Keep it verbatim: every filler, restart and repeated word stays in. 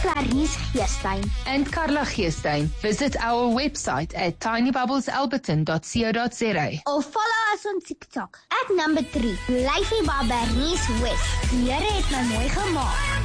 Clarice Geestein. And Carla Geestein. Visit our website at tinybubblesalberton dot co dot za. Or follow us on TikTok at number three. Lyfie Barbernice West. Die Here het my mooi gemaak.